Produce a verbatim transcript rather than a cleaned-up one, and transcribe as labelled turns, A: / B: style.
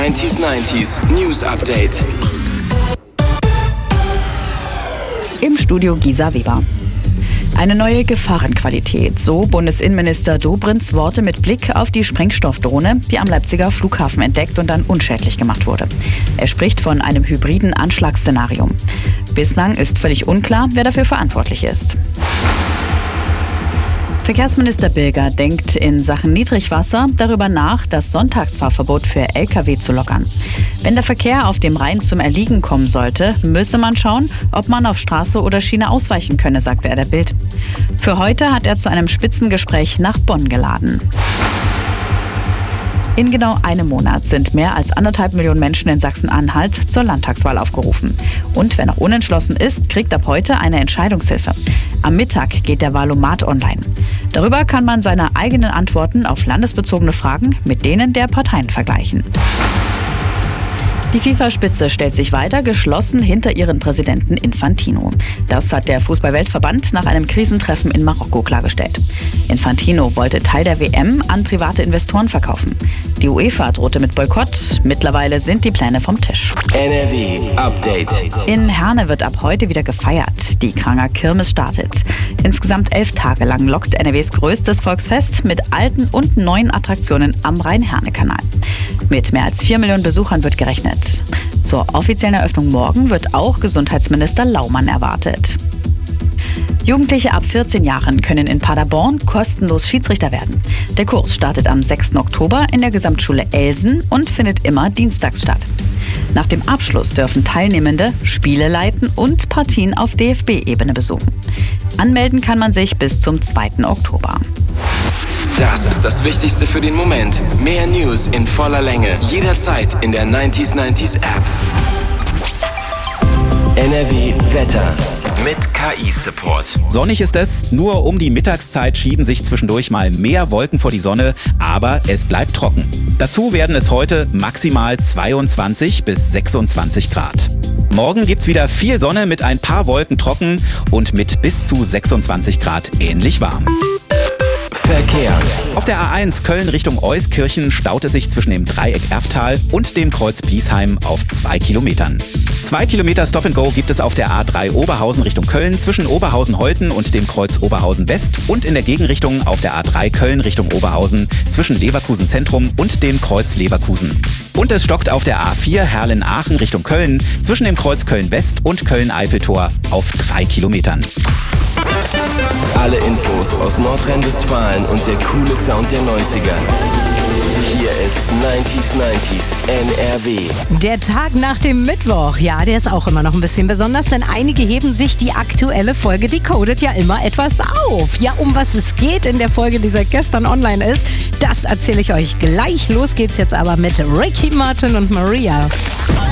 A: neunzig neunzig News Update.
B: Im Studio Gisa Weber. Eine neue Gefahrenqualität, so Bundesinnenminister Dobrinds Worte mit Blick auf die Sprengstoffdrohne, die am Leipziger Flughafen entdeckt und dann unschädlich gemacht wurde. Er spricht von einem hybriden Anschlagsszenario. Bislang ist völlig unklar, wer dafür verantwortlich ist. Verkehrsminister Bilger denkt in Sachen Niedrigwasser darüber nach, das Sonntagsfahrverbot für L K W zu lockern. Wenn der Verkehr auf dem Rhein zum Erliegen kommen sollte, müsse man schauen, ob man auf Straße oder Schiene ausweichen könne, sagte er der Bild. Für heute hat er zu einem Spitzengespräch nach Bonn geladen. In genau einem Monat sind mehr als anderthalb Millionen Menschen in Sachsen-Anhalt zur Landtagswahl aufgerufen. Und wer noch unentschlossen ist, kriegt ab heute eine Entscheidungshilfe. Am Mittag geht der Wahlomat online. Darüber kann man seine eigenen Antworten auf landesbezogene Fragen mit denen der Parteien vergleichen. Die FIFA-Spitze stellt sich weiter geschlossen hinter ihren Präsidenten Infantino. Das hat der Fußball-Weltverband nach einem Krisentreffen in Marokko klargestellt. Infantino wollte Teil der W M an private Investoren verkaufen. Die UEFA drohte mit Boykott. Mittlerweile sind die Pläne vom Tisch.
A: N R W Update.
B: In Herne wird ab heute wieder gefeiert. Die Kranger Kirmes startet. Insgesamt elf Tage lang lockt N R Ws größtes Volksfest mit alten und neuen Attraktionen am Rhein-Herne-Kanal. Mit mehr als vier Millionen Besuchern wird gerechnet. Zur offiziellen Eröffnung morgen wird auch Gesundheitsminister Laumann erwartet. Jugendliche ab vierzehn Jahren können in Paderborn kostenlos Schiedsrichter werden. Der Kurs startet am sechsten Oktober in der Gesamtschule Elsen und findet immer dienstags statt. Nach dem Abschluss dürfen Teilnehmende Spiele leiten und Partien auf D F B-Ebene besuchen. Anmelden kann man sich bis zum zweiten Oktober.
A: Das ist das Wichtigste für den Moment. Mehr News in voller Länge. Jederzeit in der neunzig neunzig App. N R W Wetter. Mit K I-Support.
C: Sonnig ist es, nur um die Mittagszeit schieben sich zwischendurch mal mehr Wolken vor die Sonne, aber es bleibt trocken. Dazu werden es heute maximal zweiundzwanzig bis sechsundzwanzig Grad. Morgen gibt's wieder viel Sonne mit ein paar Wolken trocken und mit bis zu sechsundzwanzig Grad ähnlich warm.
A: Verkehr.
C: Auf der A eins Köln Richtung Euskirchen staut es sich zwischen dem Dreieck Erftal und dem Kreuz Biesheim auf zwei Kilometern. Zwei Kilometer Stop and Go gibt es auf der A drei Oberhausen Richtung Köln zwischen Oberhausen-Holten und dem Kreuz Oberhausen West und in der Gegenrichtung auf der A drei Köln Richtung Oberhausen zwischen Leverkusen Zentrum und dem Kreuz Leverkusen. Und es stockt auf der A vier Herrlen-Aachen Richtung Köln zwischen dem Kreuz Köln West und Köln-Eiffeltor auf drei Kilometern.
A: Alle Infos aus Nordrhein-Westfalen und der coole Sound der neunziger. Hier ist neunzig neunzig N R W.
D: Der Tag nach dem Mittwoch, ja, der ist auch immer noch ein bisschen besonders, denn einige heben sich die aktuelle Folge Decoded ja immer etwas auf. Ja, um was es geht in der Folge, die seit gestern online ist, das erzähle ich euch gleich. Los geht's jetzt aber mit Ricky Martin und Maria.